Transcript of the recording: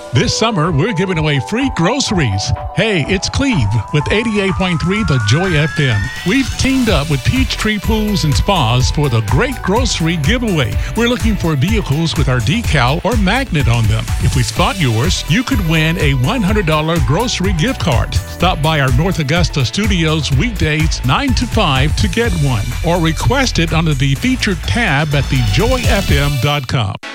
This summer, we're giving away free groceries. Hey, it's Cleve with 88.3 The Joy FM. We've teamed up with Peachtree Pools and Spas for the Great Grocery Giveaway. We're looking for vehicles with our decal or magnet on them. If we spot yours, you could win a $100 grocery gift card. Stop by our North Augusta studios weekdays 9 to 5 to get one, or request it under the featured tab at thejoyfm.com.